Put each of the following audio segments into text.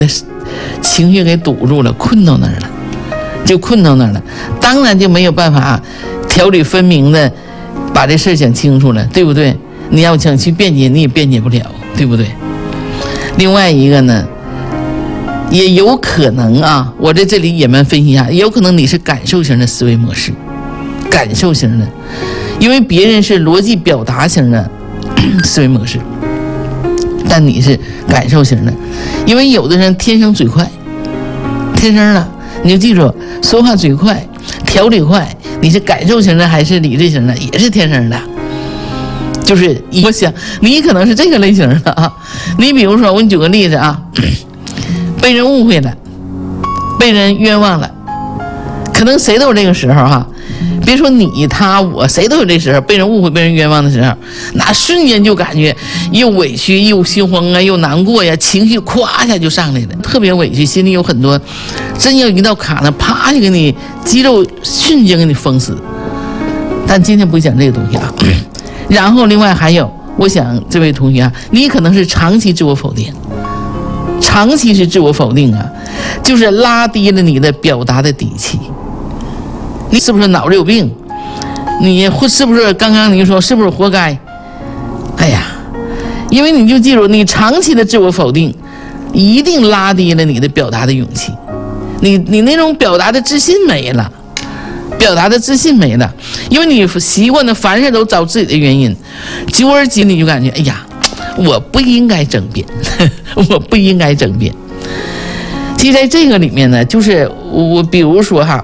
情绪给堵住了，困到那儿了，就困到那儿了，当然就没有办法条理分明的把这事讲清楚了，对不对？你要想去辩解，你也辩解不了，对不对？另外一个呢，也有可能啊，我在这里也蛮分析一下，也有可能你是感受型的思维模式，感受型的，因为别人是逻辑表达型的思维模式，但你是感受型的，因为有的人天生嘴快，天生的，你就记住，说话嘴快，条理快，你是感受型的还是理智型的，也是天生的。就是我想你可能是这个类型的啊。你比如说，我给你举个例子啊，被人误会了，被人冤枉了，可能谁都有这个时候哈。别说你他我，谁都有这时候被人误会、被人冤枉的时候，那瞬间就感觉又委屈又心慌啊，又难过呀，情绪咵一下就上来了，特别委屈，心里有很多，真要一到卡呢，啪就给你肌肉瞬间给你封死。但今天不讲这个东西啊。然后另外还有，我想这位同学啊，你可能是长期自我否定，长期是自我否定啊，就是拉低了你的表达的底气。你是不是脑子有病？你是不是刚刚你说是不是活该？哎呀，因为你就记住，你长期的自我否定，一定拉低了你的表达的勇气，你那种表达的自信没了，表达的自信没了，因为你习惯的凡事都找自己的原因，久而久之你就感觉，哎呀，我不应该争辩，我不应该争辩。其实在这个里面呢，就是我比如说哈。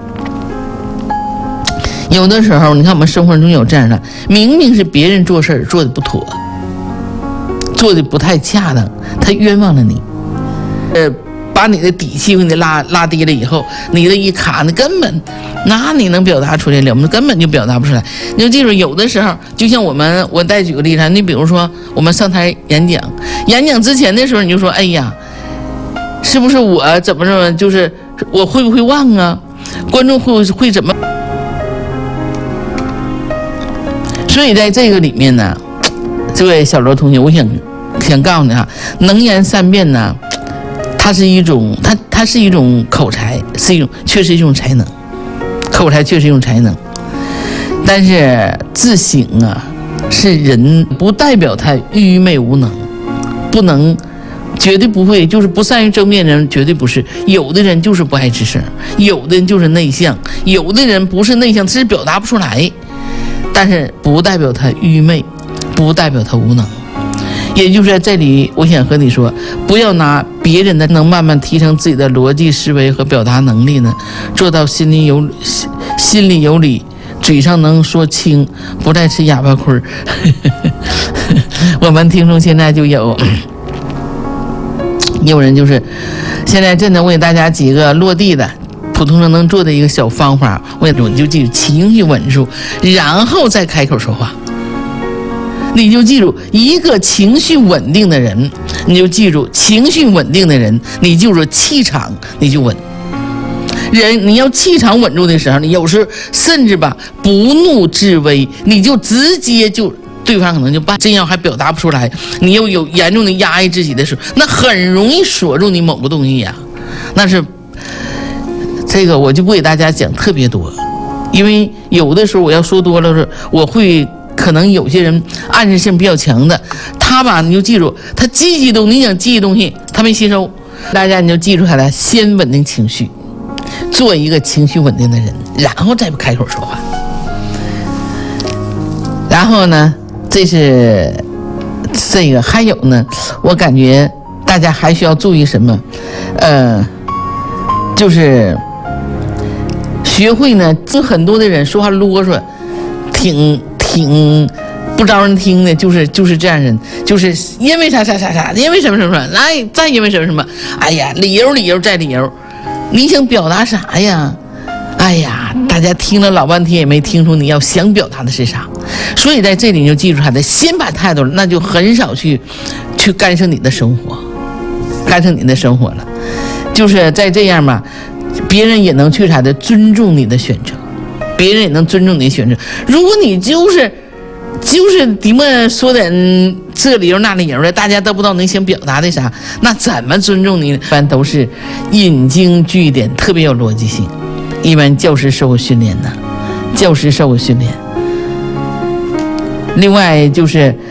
有的时候你看我们生活中有这样的，明明是别人做事做的不妥，做的不太恰当，他冤枉了你，把你的底气给你拉低了以后，你的一卡呢根本那你能表达出来了，我们根本就表达不出来。你就记住，有的时候就像我再举个例子，你比如说我们上台演讲之前的时候，你就说，哎呀，是不是我怎么就是我会不会忘啊？观众会怎么？所以在这个里面呢，这位小罗同学，我想告诉你哈，能言善辩呢，它是一种它是一种口才，确实一种才能，口才确实一种才能。但是自省啊，是人，不代表他愚昧无能，不能，绝对不会，就是不善于争辩的人绝对不是。有的人就是不爱吱声，有的人就是内向，有的人不是内向，只是表达不出来。但是不代表他愚昧，不代表他无能。也就是在这里，我想和你说，不要拿别人的能慢慢提升自己的逻辑思维和表达能力呢，做到心里有理，嘴上能说清，不再吃哑巴亏。我们听众现在就有人就是现在真的为大家几个落地的普通人能做的一个小方法，我你就记住，情绪稳住，然后再开口说话。你就记住，一个情绪稳定的人，你就记住情绪稳定的人，你就是气场你就稳。人你要气场稳住的时候，你有时甚至吧不怒自威，你就直接就对方可能就办，这样还表达不出来，你又有严重的压抑自己的时候，那很容易锁住你某个东西呀。那是这个我就不给大家讲特别多，因为有的时候我要说多了，我会可能有些人暗示性比较强的，他吧你就记住，他记东西，你讲记东西他没吸收，大家你就记住他的，先稳定情绪，做一个情绪稳定的人，然后再开口说话。然后呢，这是这个，还有呢，我感觉大家还需要注意什么？就是学会呢，就很多的人说话啰嗦，挺不招人听的，就是这样人，就是因为啥，因为什么，来再因为什么，哎呀，理由再理由，你想表达啥呀？哎呀，大家听了老半天也没听出你要想表达的是啥，所以在这里你就记住他的，先把态度，那就很少去干涉你的生活，了，就是在这样嘛，别人也能去啥的尊重你的选择，别人也能尊重你的选择。如果你就是就是底末说的这理由那理由的，大家都不知道能想表达的啥，那怎么尊重你呢？一般都是引经据典，特别有逻辑性。一般教师受过训练的，教师受过训练。另外就是